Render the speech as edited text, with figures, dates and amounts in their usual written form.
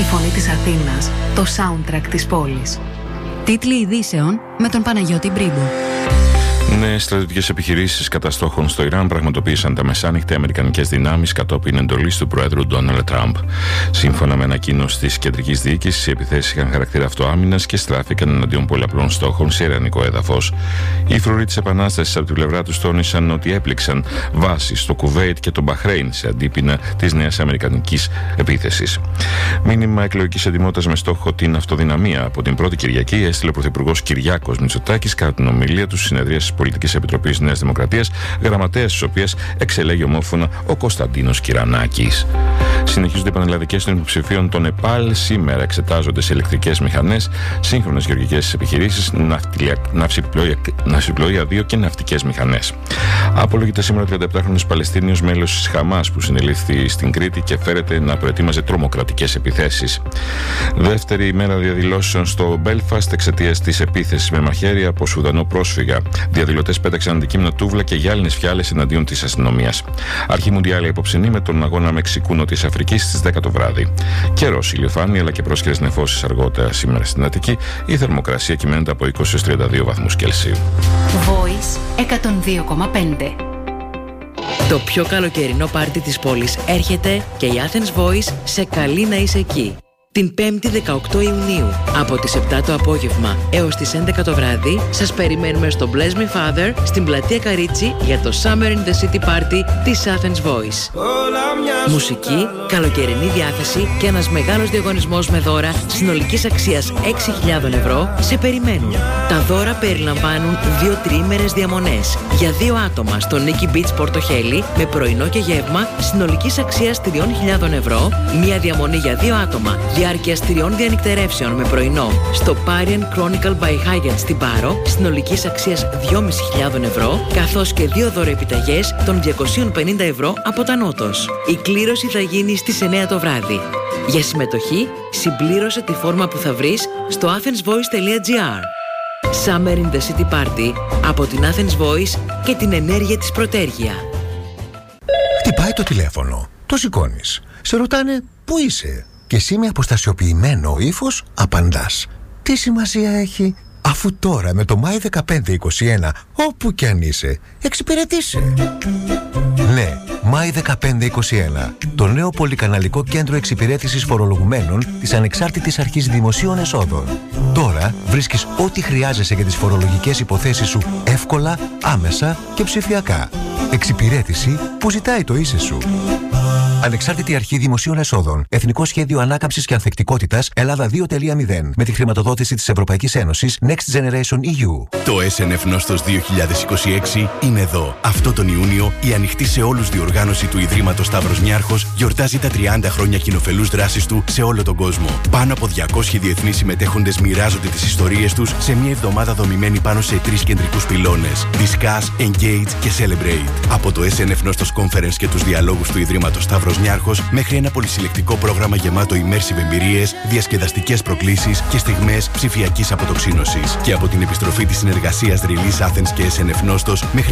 φωνή της Αθήνας, το soundtrack της πόλης. Τίτλοι ειδήσεων με τον Παναγιώτη Μπρίμπο. Νέες στρατιωτικές επιχειρήσεις κατά στόχων στο Ιράν πραγματοποίησαν τα μεσάνυχτα αμερικανικές δυνάμεις κατόπιν εντολής του Προέδρου Ντόναλντ Τραμπ. Σύμφωνα με ανακοίνωση της κεντρικής διοίκησης, οι επιθέσεις είχαν χαρακτήρα αυτοάμυνας και στράφηκαν εναντίον πολλαπλών στόχων σε ιρανικό έδαφος. Οι φρουροί της Επανάστασης από την πλευρά τους τόνισαν ότι έπληξαν βάσεις στο Κουβέιτ και το Μπαχρέιν σε αντίπεινα της νέας αμερικανικής επίθεσης. Μήνυμα εκλογικής ετοιμότητας με στόχο την αυτοδυναμία από την πρώτη Κυριακή έστειλε ο Πρωθυπουργός Κυριάκος Μητσοτάκης κατά την ομιλία του στις συνεδρίες της Πολιτικής Επιτροπής Νέας Δημοκρατίας, γραμματέας της οποίας εξελέγει ομόφωνα ο Κωνσταντίνος Κυρανάκης. Συνεχίζονται οι πανελλαδικές των υποψηφίων των ΕΠΑΛ. Σήμερα εξετάζονται σε ηλεκτρικές μηχανές, σύγχρονες γεωργικές επιχειρήσεις, ναυσιπλοεία 2 και ναυτικές μηχανές. Απολογείται σήμερα ο 37χρονος Παλαιστίνιος μέλος της Χαμάς που συνελήφθη στην Κρήτη και φέρεται να προετοίμαζε τρομοκρατικές επιθέσεις. Δεύτερη ημέρα διαδηλώσεων στο Μπέλφαστ εξαιτίας της επίθεσης με μαχαίρι από Σουδανό πρόσφυγα. Διαδηλωτές πέταξαν αντικείμενα τούβλα και γυάλινες φιάλες εναντίον της αστυνομίας. Αρχή Μουντιάλη απόψινή με τον αγώνα Μεξικού Νότιας Αφρικής στις 10 το βράδυ. Καιρός, ηλιοφάνεια αλλά και πρόσχερες νεφώσεις αργότερα σήμερα στην Αττική. Η θερμοκρασία κυμαίνεται από 20 έως 32 βαθμούς Κελσίου. Voice 102,5. Το πιο καλοκαιρινό πάρτι της πόλης έρχεται και η Athens Voice σε καλεί να είσαι εκεί. Την 5η 18 Ιουνίου, από τις 7 το απόγευμα έως τις 11 το βράδυ, σας περιμένουμε στο Bless Me Father στην πλατεία Καρίτσι για το Summer in the City Party της Athens Voice. Μουσική, καλοκαιρινή διάθεση και ένας μεγάλος διαγωνισμός με δώρα συνολικής αξίας 6.000 ευρώ σε περιμένουν. Τα δώρα περιλαμβάνουν 2 τριήμερες διαμονές για 2 άτομα στο Nikki Beach Πορτοχέλη με πρωινό και γεύμα συνολικής αξίας 3.000 ευρώ, μία διαμονή για 2 άτομα διάρκειας 3 διανυκτερεύσεων με πρωινό στο Parian Chronicle by Hyatt στην Πάρο συνολικής αξίας 2.500 ευρώ, καθώς και 2 δωροεπιταγές των 250 ευρώ από τα Νότος. Η κλήρωση θα γίνει στις 9 το βράδυ. Για συμμετοχή, συμπλήρωσε τη φόρμα που θα βρεις στο athensvoice.gr. Summer in the City Party από την Athens Voice και την ενέργεια της Πρωτέργεια. Χτυπάει το τηλέφωνο. Το σηκώνεις. Σε ρωτάνε πού είσαι. Και εσύ με αποστασιοποιημένο ύφος απαντάς. Τι σημασία έχει, αφού τώρα με το My 1521 όπου κι αν είσαι εξυπηρετείσαι. Ναι, My 1521, το νέο πολυκαναλικό κέντρο εξυπηρέτησης φορολογουμένων της Ανεξάρτητης Αρχής Δημοσίων Εσόδων. Τώρα βρίσκεις ό,τι χρειάζεσαι για τις φορολογικές υποθέσεις σου εύκολα, άμεσα και ψηφιακά. Εξυπηρέτηση που ζητάει το είσαι σου. Ανεξάρτητη Αρχή Δημοσίων Εσόδων. Εθνικό Σχέδιο Ανάκαμψης και Ανθεκτικότητας Ελλάδα 2.0. Με τη χρηματοδότηση της Ευρωπαϊκής Ένωσης Next Generation EU. Το SNF Νόστος 2026 είναι εδώ. Αυτό τον Ιούνιο η ανοιχτή σε όλους διοργάνωση του Ιδρύματος Σταύρος Νιάρχος γιορτάζει τα 30 χρόνια κοινοφελούς δράσης του σε όλο τον κόσμο. Πάνω από 200 διεθνείς συμμετέχοντες μοιράζονται τις ιστορίες τους σε μια εβδομάδα δομημένη πάνω σε 3 κεντρικούς πυλώνες. Discuss, Engage και Celebrate. Από το SNF Νόστος Conference και τους διαλόγους του Ιδρύματος Σταύρος Νιάρχος μέχρι ένα πολυσυλλεκτικό πρόγραμμα γεμάτο immersive εμπειρίες, διασκεδαστικές προκλήσεις και στιγμές ψηφιακής αποτοξίνωσης. Και από την επιστροφή της συνεργασίας Release Athens και SNF Νόστος μέχρι